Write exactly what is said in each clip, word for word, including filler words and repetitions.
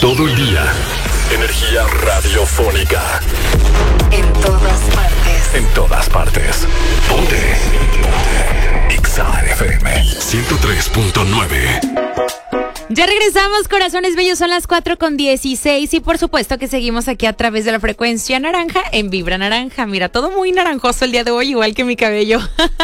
Todo el día. Energía radiofónica. En todas partes. En todas partes. Ponte. Ponte. Exa F M ciento tres punto nueve. Ya regresamos, corazones bellos, son las cuatro con dieciséis y por supuesto que seguimos aquí a través de la frecuencia naranja en Vibra Naranja. Mira, todo muy naranjoso el día de hoy, igual que mi cabello.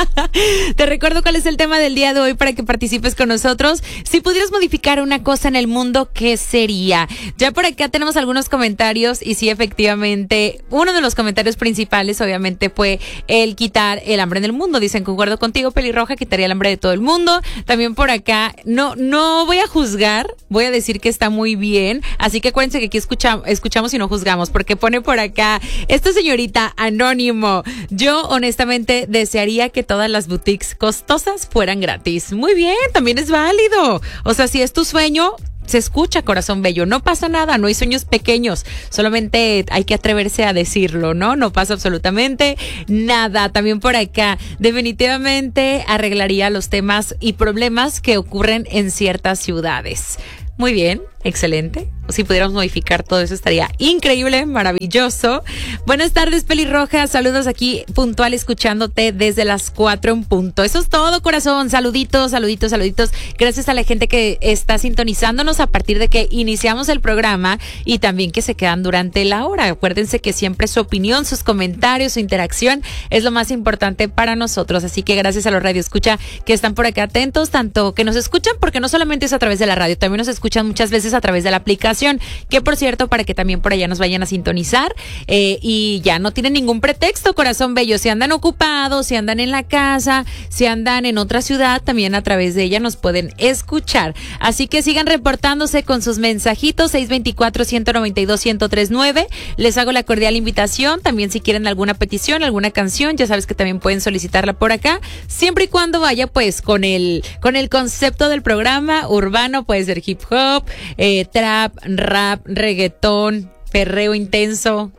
Te recuerdo cuál es el tema del día de hoy para que participes con nosotros. Si pudieras modificar una cosa en el mundo, ¿qué sería? Ya por acá tenemos algunos comentarios y sí, efectivamente, uno de los comentarios principales obviamente fue el quitar el hambre en el mundo. Dicen, concuerdo contigo, pelirroja, quitaría el hambre de todo el mundo. También por acá, no, no voy a juzgar, voy a decir que está muy bien, así que acuérdense que aquí escuchamos, escuchamos y no juzgamos, porque pone por acá esta señorita Anónimo: yo honestamente desearía que todas las boutiques costosas fueran gratis. Muy bien, también es válido, o sea, si es tu sueño, se escucha, corazón bello, no pasa nada, no hay sueños pequeños, solamente hay que atreverse a decirlo, ¿no? No pasa absolutamente nada. También por acá, definitivamente arreglaría los temas y problemas que ocurren en ciertas ciudades. Muy bien, excelente. Si pudiéramos modificar todo eso estaría increíble, maravilloso. Buenas tardes, pelirroja. Saludos aquí puntual, escuchándote desde las cuatro en punto. Eso es todo, corazón. Saluditos, saluditos, saluditos. Gracias a la gente que está sintonizándonos a partir de que iniciamos el programa y también que se quedan durante la hora. Acuérdense que siempre su opinión, sus comentarios, su interacción es lo más importante para nosotros. Así que gracias a los radioescucha que están por acá atentos, tanto que nos escuchan, porque no solamente es a través de la radio, también nos escuchan muchas veces a través de la aplicación. Que por cierto, para que también por allá nos vayan a sintonizar eh, y ya no tienen ningún pretexto, corazón bello. Si andan ocupados, si andan en la casa, si andan en otra ciudad, también a través de ella nos pueden escuchar. Así que sigan reportándose con sus mensajitos seis dos cuatro, uno nueve dos, uno cero tres nueve. Les hago la cordial invitación. También si quieren alguna petición, alguna canción, ya sabes que también pueden solicitarla por acá, siempre y cuando vaya pues con el con el concepto del programa urbano. Puede ser hip hop, eh, trap, rap, reggaetón, perreo intenso.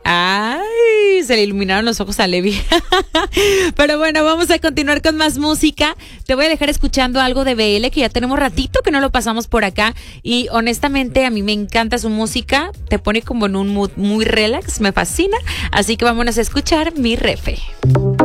Ay, se le iluminaron los ojos a Levi. Pero bueno, vamos a continuar con más música. Te voy a dejar escuchando algo de B L, que ya tenemos ratito que no lo pasamos por acá, y honestamente a mí me encanta su música. Te pone como en un mood muy relax, me fascina. Así que vámonos a escuchar Mi Refe.